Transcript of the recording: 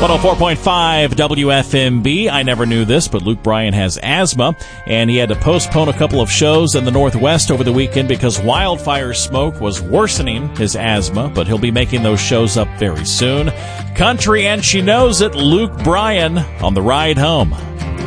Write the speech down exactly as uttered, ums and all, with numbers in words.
one oh four point five W F M B. I never knew this, but Luke Bryan has asthma, and he had to postpone a couple of shows in the Northwest over the weekend because wildfire smoke was worsening his asthma, but he'll be making those shows up very soon. Country, and she knows it, Luke Bryan on the ride home.